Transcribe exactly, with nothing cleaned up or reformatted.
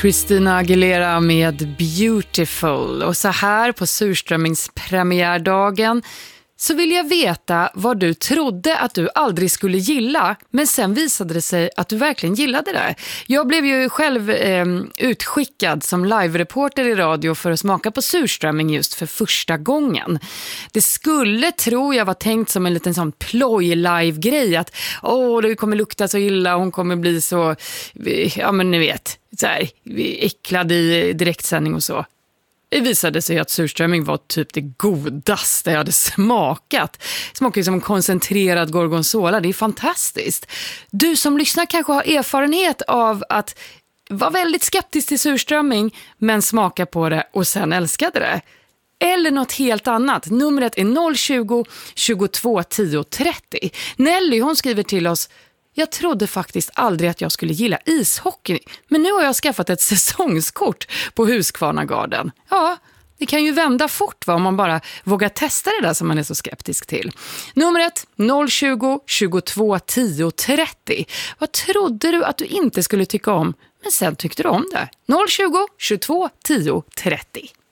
Christina Aguilera med Beautiful. Och så här på surströmmingspremiärdagen så vill jag veta vad du trodde att du aldrig skulle gilla, men sen visade det sig att du verkligen gillade det. Jag blev ju själv eh, utskickad som live-reporter i radio för att smaka på surströmming just för första gången. Det skulle, tror jag, vara tänkt som en liten sån ploj-live-grej att åh, det kommer lukta så illa, hon kommer bli så, ja men ni vet, så här, äcklad i direktsändning och så. Det visade sig att surströmming var typ det godaste jag hade smakat. Smakar ju som en koncentrerad gorgonzola. Det är fantastiskt. Du som lyssnar kanske har erfarenhet av att vara väldigt skeptisk till surströmming men smaka på det och sen älskade det. Eller något helt annat. Numret är noll tjugo, tjugotvå, tio, trettio. Nelly, hon skriver till oss: jag trodde faktiskt aldrig att jag skulle gilla ishockey, men nu har jag skaffat ett säsongskort på Husqvarna-garden. Ja, det kan ju vända fort va, om man bara vågar testa det där som man är så skeptisk till. Numret noll tjugo, tjugotvå, tio, trettio. Vad trodde du att du inte skulle tycka om, men sen tyckte du om det? noll tjugo, tjugotvå, tio, trettio.